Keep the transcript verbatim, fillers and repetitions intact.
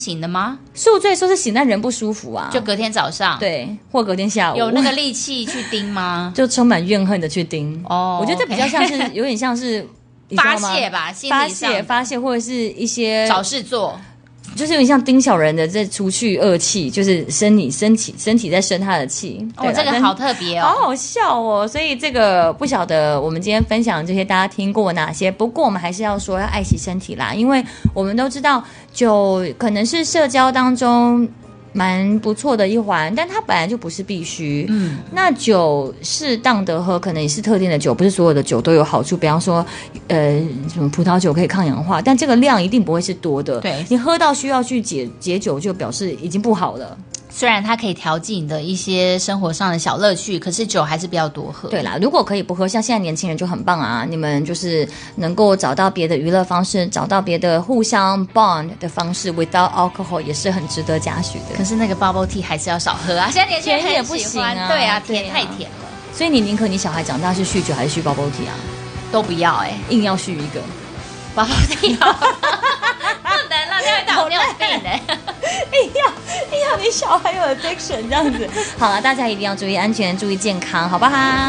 醒的吗？ 宿醉说是醒，但人不舒服啊， 就隔天早上， 对，或隔天下午有那个力气去盯吗？ 就充满怨恨的去盯。 哦， 我觉得这比较像是有点像是发泄吧，心理发上泄发泄，或者是一些找事做。 就是有点像盯小人的在除去恶气，就是身体身体身体在生他的气。 哦，这个好特别哦， 好好笑哦。所以这个不晓得我们今天分享的这些大家听过哪些？不过我们还是要说要爱惜身体啦，因为我们都知道酒可能是社交当中蛮不错的一环，但它本来就不是必须。嗯，那酒适当的喝，可能也是特定的酒，不是所有的酒都有好处。比方说，呃，什么葡萄酒可以抗氧化，但这个量一定不会是多的。 对， 你喝到需要去解解酒，就表示已经不好了。 虽然它可以调剂你的一些生活上的小乐趣，可是酒还是不要多喝。 对啦，如果可以不喝，像现在年轻人就很棒啊！你们就是能够找到别的娱乐方式，找到别的互相 bond 的方式 ，without alcohol 也是很值得嘉许的。 可是那个 bubble tea 还是要少喝啊！现在年轻人也不行啊， 对啊，甜对啊太甜了。 所以你宁可你小孩长大是酗酒还是酗 bubble tea 啊？ 都不要哎、欸， 硬要酗一个 bubble tea 不能了，那会糖尿病哎、欸。 硬要硬要你小孩有 addiction 这样子。好了，大家一定要注意安全，注意健康，好不好？